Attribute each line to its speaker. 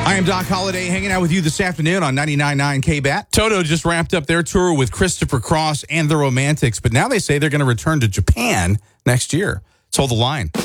Speaker 1: I am Doc Holliday, hanging out with you this afternoon on 99.9 KBAT. Toto just wrapped up their tour with Christopher Cross and the Romantics, but now they say they're going to return to Japan next year. Let's hold the line.